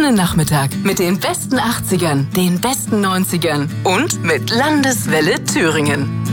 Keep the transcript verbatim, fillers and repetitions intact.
schönen Nachmittag mit den besten achtzigern, den besten neunzigern und mit Landeswelle Thüringen.